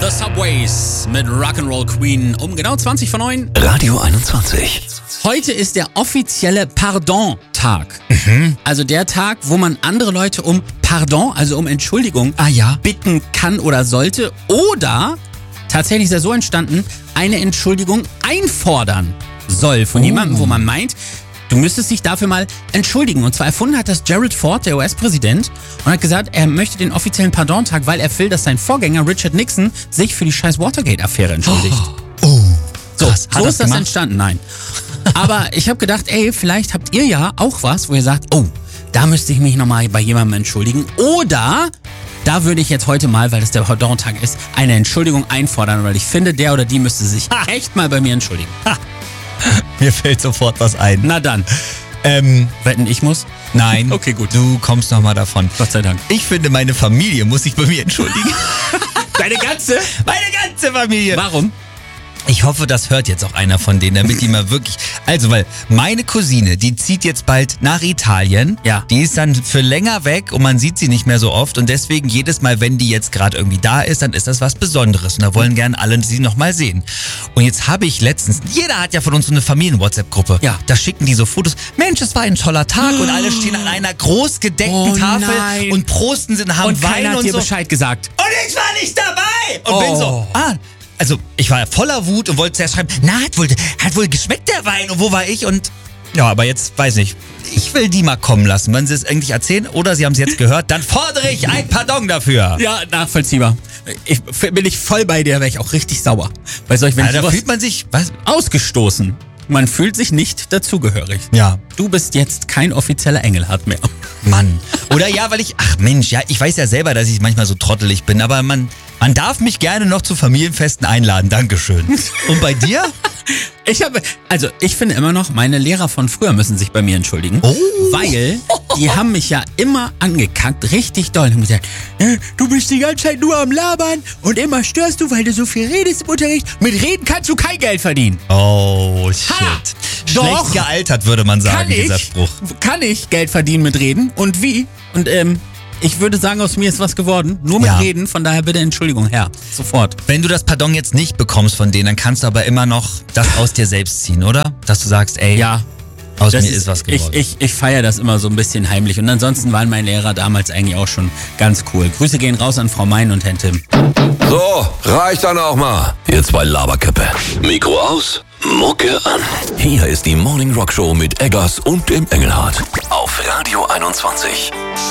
The Subways mit Rock'n'Roll Queen um genau 20 vor 9. Radio 21. Heute ist der offizielle Pardon-Tag. Also der Tag, wo man andere Leute um Pardon, also um Entschuldigung, bitten kann oder sollte. Oder, tatsächlich ist er so entstanden, eine Entschuldigung einfordern soll von jemandem, wo man meint, du müsstest dich dafür mal entschuldigen. Und zwar erfunden hat das Gerald Ford, der US-Präsident, und hat gesagt, er möchte den offiziellen Pardon-Tag, weil er will, dass sein Vorgänger Richard Nixon sich für die scheiß Watergate-Affäre entschuldigt. So ist das entstanden, nein. Aber ich habe gedacht, vielleicht habt ihr ja auch was, wo ihr sagt, da müsste ich mich nochmal bei jemandem entschuldigen. Oder da würde ich jetzt heute mal, weil das der Pardon-Tag ist, eine Entschuldigung einfordern, weil ich finde, der oder die müsste sich echt mal bei mir entschuldigen. Mir fällt sofort was ein. Na dann. Wetten, ich muss? Nein. Okay, gut. Du kommst nochmal davon. Gott sei Dank. Ich finde, meine Familie muss sich bei mir entschuldigen. Deine ganze? Meine ganze Familie. Warum? Ich hoffe, das hört jetzt auch einer von denen, damit die mal wirklich... Also, weil meine Cousine, die zieht jetzt bald nach Italien. Ja. Die ist dann für länger weg und man sieht sie nicht mehr so oft. Und deswegen jedes Mal, wenn die jetzt gerade irgendwie da ist, dann ist das was Besonderes. Und da wollen gern alle sie nochmal sehen. Und jetzt habe ich letztens... Jeder hat ja von uns so eine Familien-WhatsApp-Gruppe. Ja. Da schicken die so Fotos. Mensch, es war ein toller Tag. Und alle stehen an einer groß gedeckten Tafel nein. und prosten sind, haben Und Wein keiner hat und dir so. Bescheid gesagt. Und ich war nicht dabei! Und bin so, also ich war voller Wut und wollte zuerst schreiben, hat wohl geschmeckt der Wein und wo war ich? Und ja, aber jetzt weiß nicht, ich will die mal kommen lassen. Wenn sie es eigentlich erzählen oder sie haben es jetzt gehört, dann fordere ich ein Pardon dafür. Ja, nachvollziehbar. Bin ich voll bei dir, wäre ich auch richtig sauer. Weil Da fühlt man sich, was? Ausgestoßen. Man fühlt sich nicht dazugehörig. Ja. Du bist jetzt kein offizieller Engelhardt mehr. Mann. Oder ja, weil ich weiß ja selber, dass ich manchmal so trottelig bin, aber man darf mich gerne noch zu Familienfesten einladen. Dankeschön. Und bei dir? Ich finde immer noch, meine Lehrer von früher müssen sich bei mir entschuldigen. Weil die haben mich ja immer angekackt, richtig doll. Und gesagt, du bist die ganze Zeit nur am Labern und immer störst du, weil du so viel redest im Unterricht. Mit Reden kannst du kein Geld verdienen. Oh, shit. Doch. Schlecht gealtert, würde man sagen, dieser Spruch. Kann ich Geld verdienen mit Reden? Und wie? Und ich würde sagen, aus mir ist was geworden. Nur mit Reden, von daher bitte Entschuldigung, Herr. Sofort. Wenn du das Pardon jetzt nicht bekommst von denen, dann kannst du aber immer noch das aus dir selbst ziehen, oder? Dass du sagst, aus mir ist was geworden. Ich feiere das immer so ein bisschen heimlich. Und ansonsten waren meine Lehrer damals eigentlich auch schon ganz cool. Grüße gehen raus an Frau Mein und Herrn Tim. So, reicht dann auch mal. Ihr zwei Laberköppe. Mikro aus, Mucke an. Hier ist die Morning Rock Show mit Eggers und dem Engelhardt. Auf Radio 21.